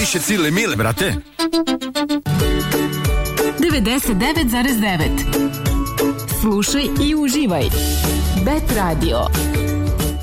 više cile mile, brate. 99,9. Slušaj i uživaj. Bet Radio.